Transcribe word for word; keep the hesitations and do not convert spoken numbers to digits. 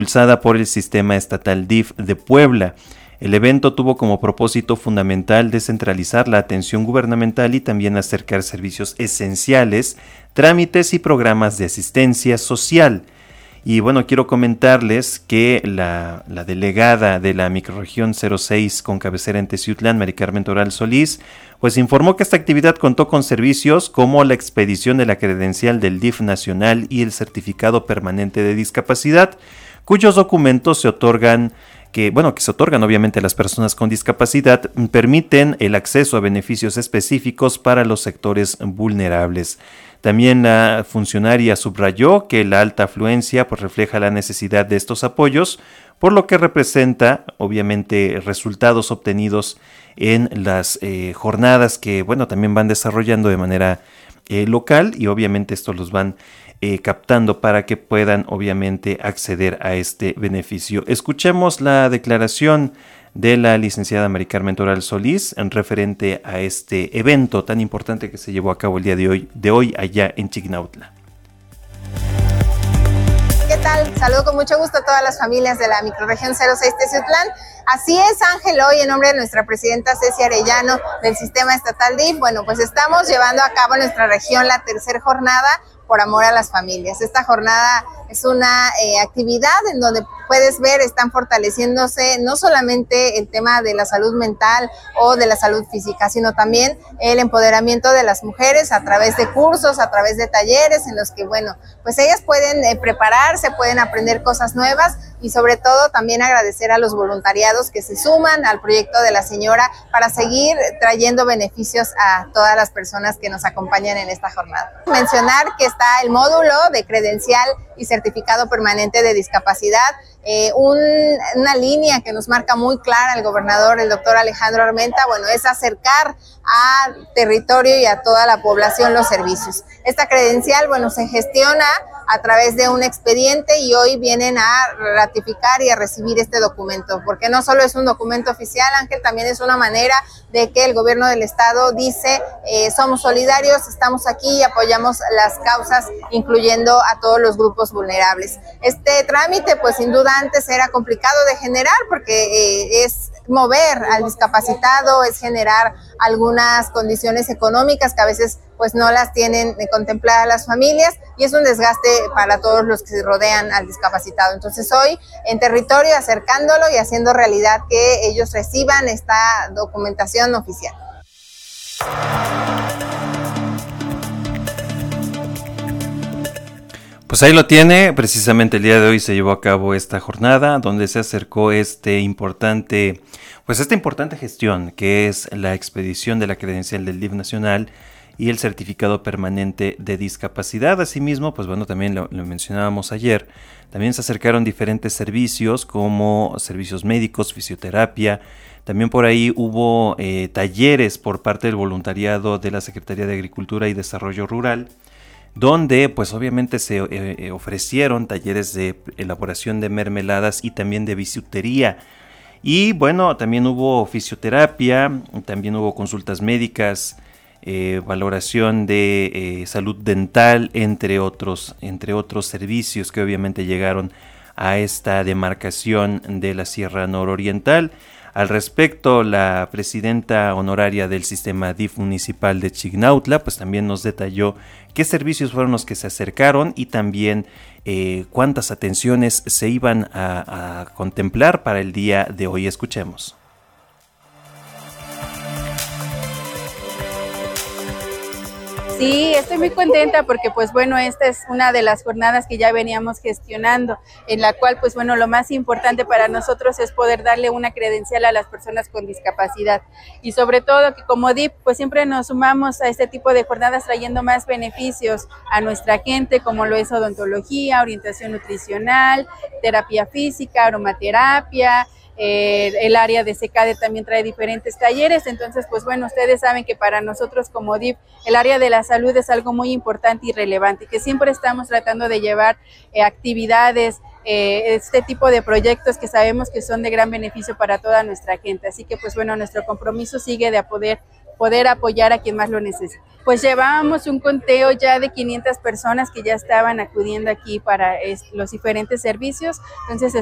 impulsada por el Sistema Estatal D I F de Puebla. El evento tuvo como propósito fundamental descentralizar la atención gubernamental y también acercar servicios esenciales, trámites y programas de asistencia social. Y bueno, quiero comentarles que la, la delegada de la microrregión cero seis con cabecera en Teciutlán, Mari Carmen Toral Solís, pues informó que esta actividad contó con servicios como la expedición de la credencial del D I F nacional y el certificado permanente de discapacidad, cuyos documentos se otorgan que, bueno, que se otorgan obviamente a las personas con discapacidad, permiten el acceso a beneficios específicos para los sectores vulnerables. También la funcionaria subrayó que la alta afluencia pues, refleja la necesidad de estos apoyos, por lo que representa obviamente resultados obtenidos en las eh, jornadas que, bueno, también van desarrollando de manera eh, local, y obviamente estos los van Eh, captando para que puedan obviamente acceder a este beneficio. Escuchemos la declaración de la licenciada Mari Carmen Toral Solís en referente a este evento tan importante que se llevó a cabo el día de hoy, de hoy allá en Chignautla. ¿Qué tal? Saludo con mucho gusto a todas las familias de la microrregión cero seis Teciutlán. Así es, Ángel, hoy en nombre de nuestra presidenta Ceci Arellano del Sistema Estatal D I F, bueno, pues estamos llevando a cabo en nuestra región la tercera jornada por amor a las familias. Esta jornada es una eh, actividad en donde puedes ver, están fortaleciéndose no solamente el tema de la salud mental o de la salud física, sino también el empoderamiento de las mujeres a través de cursos, a través de talleres en los que, bueno, pues ellas pueden eh, prepararse, pueden aprender cosas nuevas y sobre todo también agradecer a los voluntariados que se suman al proyecto de la señora para seguir trayendo beneficios a todas las personas que nos acompañan en esta jornada. Mencionar que está el módulo de credencial y certificado permanente de discapacidad, eh, un, una línea que nos marca muy clara el gobernador, el doctor Alejandro Armenta, bueno, es acercar al territorio y a toda la población los servicios. Esta credencial, bueno, se gestiona a través de un expediente y hoy vienen a ratificar y a recibir este documento, porque no solo es un documento oficial, Ángel, también es una manera de que el gobierno del estado dice, eh, somos solidarios, estamos aquí y apoyamos las causas, incluyendo a todos los grupos vulnerables. Este trámite, pues sin duda antes era complicado de generar, porque eh, es mover al discapacitado, es generar algunas condiciones económicas que a veces pues no las tienen contempladas las familias y es un desgaste para todos los que se rodean al discapacitado. Entonces hoy en territorio acercándolo y haciendo realidad que ellos reciban esta documentación oficial. Pues ahí lo tiene, precisamente el día de hoy se llevó a cabo esta jornada donde se acercó este importante, pues esta importante gestión que es la expedición de la credencial del D I F nacional y el certificado permanente de discapacidad. Asimismo, pues bueno, también lo, lo mencionábamos ayer, también se acercaron diferentes servicios como servicios médicos, fisioterapia, también por ahí hubo eh, talleres por parte del voluntariado de la Secretaría de Agricultura y Desarrollo Rural, donde pues obviamente se eh, ofrecieron talleres de elaboración de mermeladas y también de bisutería. Y bueno, también hubo fisioterapia, también hubo consultas médicas, eh, valoración de eh, salud dental, entre otros, entre otros servicios que obviamente llegaron a esta demarcación de la Sierra Nororiental. Al respecto, la presidenta honoraria del sistema D I F municipal de Chignautla, pues también nos detalló qué servicios fueron los que se acercaron y también eh, cuántas atenciones se iban a, a contemplar para el día de hoy. Escuchemos. Sí, estoy muy contenta porque pues bueno, esta es una de las jornadas que ya veníamos gestionando, en la cual pues bueno, lo más importante para nosotros es poder darle una credencial a las personas con discapacidad y sobre todo que como D I F pues siempre nos sumamos a este tipo de jornadas trayendo más beneficios a nuestra gente, como lo es odontología, orientación nutricional, terapia física, aromaterapia. Eh, el área de SECADE también trae diferentes talleres, entonces pues bueno, ustedes saben que para nosotros como D I F el área de la salud es algo muy importante y relevante, que siempre estamos tratando de llevar eh, actividades, eh, este tipo de proyectos que sabemos que son de gran beneficio para toda nuestra gente, así que pues bueno, nuestro compromiso sigue de poder, poder apoyar a quien más lo necesita. pues llevábamos un conteo ya de quinientas personas que ya estaban acudiendo aquí para es, los diferentes servicios. Entonces